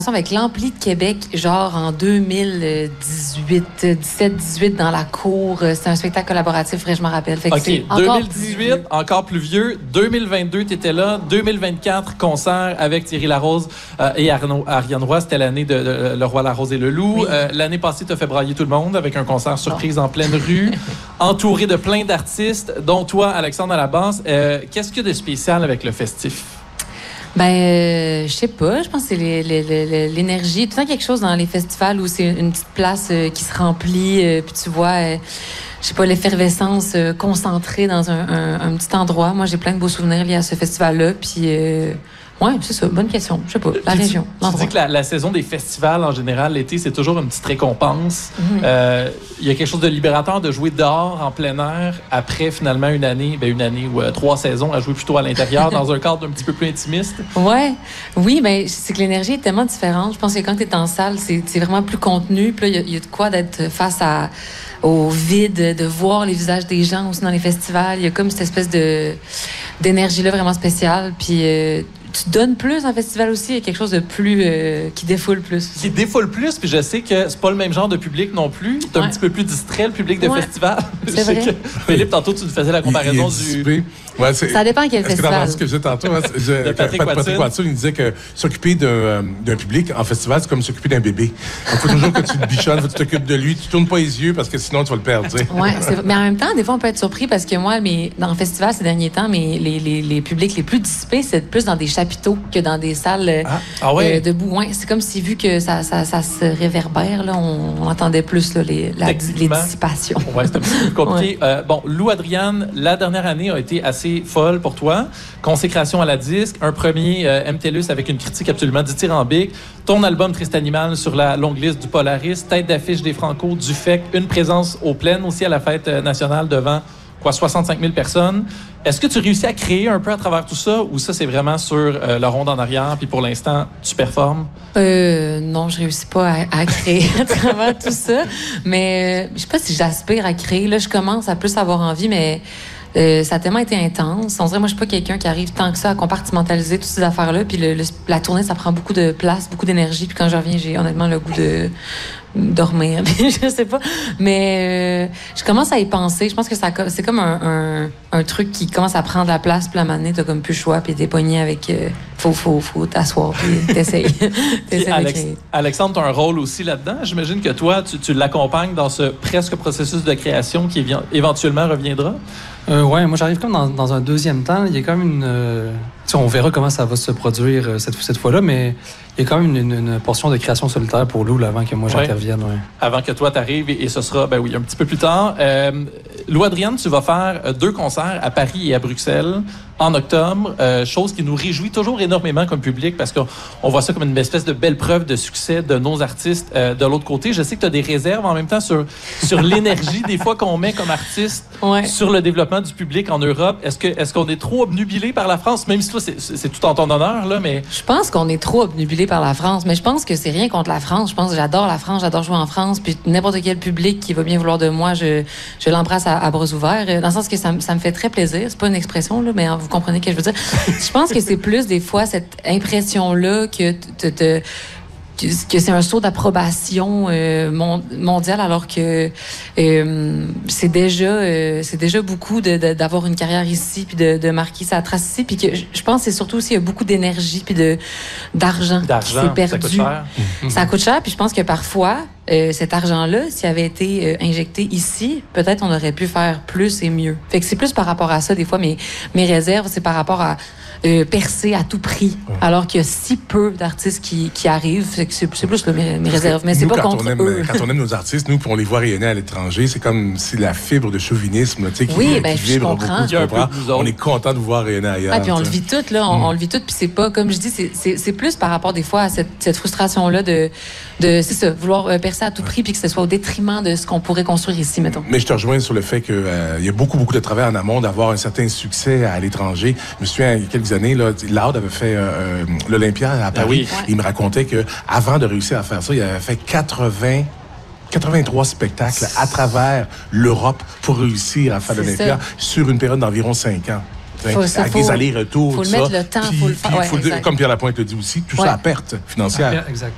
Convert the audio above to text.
avec l'Ampli de Québec, genre en 17-18 dans la cour. C'est un spectacle collaboratif, je me rappelle. Fait que OK, c'est 2018, encore plus vieux. 2022, tu étais là. 2024, concert avec Thierry Larose et Ariane Roy. C'était l'année de Le Roi, la Rose et le Loup. Oui. L'année passée, tu as fait brailler tout le monde avec un concert surprise en pleine rue, entouré de plein d'artistes, dont toi, Alexandre, à la basse. Qu'est-ce qu'il y a de spécial avec le festif? Je sais pas. Je pense que c'est l'énergie. Tout le temps quelque chose dans les festivals où c'est une petite place qui se remplit, puis tu vois, je sais pas, l'effervescence concentrée dans un petit endroit. Moi, j'ai plein de beaux souvenirs liés à ce festival-là. Puis, ouais, c'est ça. Bonne question. Je sais pas. La région, l'endroit. Tu dis que la saison des festivals, en général, l'été, c'est toujours une petite récompense. Il y a quelque chose de libérateur de jouer dehors, en plein air, après, finalement, une année ou 3 saisons à jouer plutôt à l'intérieur, dans un cadre un petit peu plus intimiste. Ouais. Oui, mais c'est que l'énergie est tellement différente. Je pense que quand tu es en salle, c'est vraiment plus contenu. Puis là, il y a de quoi d'être face au vide, de voir les visages des gens aussi dans les festivals. Il y a comme cette espèce d'énergie-là vraiment spéciale. Puis tu donnes plus en festival aussi. Il y a quelque chose de plus qui défoule plus. Qui défoule plus, puis je sais que c'est pas le même genre de public non plus. C'est un petit peu plus distrait, le public de festival. C'est vrai. Philippe, tantôt, tu nous faisais la comparaison du... Ouais, ça dépend quel festival. Dans ce que je disais tantôt, Patrick Watson, il disait que s'occuper d'un public en festival, c'est comme s'occuper d'un bébé. Il faut toujours que tu te bichonnes, faut que tu t'occupes de lui, tu tournes pas les yeux parce que sinon tu vas le perdre. Ouais, mais en même temps, des fois, on peut être surpris parce que moi, dans le festival ces derniers temps, les publics les plus dissipés, c'est plus dans des chapiteaux que dans des salles debout. Ouais, c'est comme si, vu que ça se réverbère, là, on entendait plus là, les dissipations. Ouais, c'est un petit peu plus compliqué. Ouais. Lou Adriane, la dernière année a été assez folle pour toi. Consécration à la disque, un premier MTLUS avec une critique absolument dithyrambique, ton album Triste Animal sur la longue liste du Polaris, tête d'affiche des Franco, du FEC, une présence au Plaines aussi à la fête nationale devant 65 000 personnes. Est-ce que tu réussis à créer un peu à travers tout ça ou ça, c'est vraiment sur le ronde en arrière puis pour l'instant, tu performes? Non, je réussis pas à créer à travers tout ça. Mais je sais pas si j'aspire à créer. Là, je commence à plus avoir envie, mais ça a tellement été intense. On dirait, moi, je suis pas quelqu'un qui arrive tant que ça à compartimentaliser toutes ces affaires-là. Puis la tournée, ça prend beaucoup de place, beaucoup d'énergie. Puis quand je reviens, j'ai honnêtement le goût de dormir. Je sais pas. Mais je commence à y penser. Je pense que c'est comme un truc qui commence à prendre la place. Puis à un moment donné, t'as comme plus le choix. Puis t'es pogné avec... faut t'asseoir. Puis t'essayes. Alexandre, t'as un rôle aussi là-dedans. J'imagine que toi, tu l'accompagnes dans ce presque processus de création qui éventuellement reviendra. Ouais, moi j'arrive comme dans un deuxième temps. Il y a quand même on verra comment ça va se produire cette fois-là, mais il y a quand même une portion de création solitaire pour Lou avant que moi j'intervienne. Ouais. Avant que toi t'arrives et ce sera, un petit peu plus tard. Lou Adriane, tu vas faire 2 concerts à Paris et à Bruxelles en octobre, chose qui nous réjouit toujours énormément comme public parce qu'on voit ça comme une espèce de belle preuve de succès de nos artistes de l'autre côté. Je sais que tu as des réserves en même temps sur l'énergie des fois qu'on met comme artiste sur le développement du public en Europe. Est-ce qu'on est trop obnubilé par la France, même si toi c'est tout en ton honneur là, mais je pense qu'on est trop obnubilé par la France, mais je pense que c'est rien contre la France. Je pense que j'adore la France, j'adore jouer en France, puis n'importe quel public qui va bien vouloir de moi, je l'embrasse à bras ouverts, dans le sens que ça me fait très plaisir. C'est pas une expression là, mais vous comprenez ce que je veux dire. Je pense que c'est plus des fois cette impression là que c'est un saut d'approbation mondiale, alors que c'est déjà beaucoup d'avoir une carrière ici puis de marquer sa trace ici, puis que je pense que c'est surtout aussi il y a beaucoup d'énergie puis d'argent qui s'est perdu. Ça coûte cher. Ça coûte cher, puis je pense que parfois cet argent-là, s'il avait été injecté ici, peut-être on aurait pu faire plus et mieux. Fait que c'est plus par rapport à ça des fois mes réserves, c'est par rapport à percer à tout prix, alors qu'il y a si peu d'artistes qui arrivent. C'est plus mes réserves. Mais c'est pas contre eux. Quand on aime nos artistes, nous, on les voit rayonner à l'étranger, c'est comme si la fibre de chauvinisme qui vibre beaucoup. Tu comprends? On est content de vous voir rayonner ailleurs. Puis on le vit tout, là. On le vit tout. Puis c'est pas, comme je dis, c'est plus par rapport des fois à cette frustration-là de c'est ça, vouloir percer à tout prix puis que ce soit au détriment de ce qu'on pourrait construire ici, mettons. Mais je te rejoins sur le fait qu'il y a beaucoup de travail en amont d'avoir un certain succès à l'étranger. Je me souviens, il y a quelques années, Loud avait fait l'Olympia à Paris. Il me racontait qu'avant de réussir à faire ça, il avait fait 83 spectacles à travers l'Europe pour réussir à faire l'Olympia sur une période d'environ 5 ans. Avec des allers-retours, faut le mettre le temps, faut le faire. Comme Pierre Lapointe le dit aussi, tout ça à perte financière. Exact.